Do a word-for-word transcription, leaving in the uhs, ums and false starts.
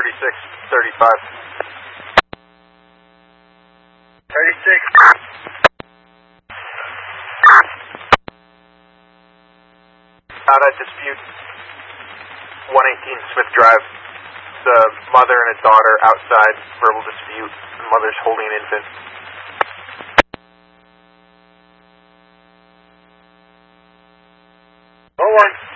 thirty-six thirty-five. thirty-six. Out at dispute one eighteen Smith Drive. The mother and a daughter outside, verbal dispute. The mother's holding an infant. Oh one.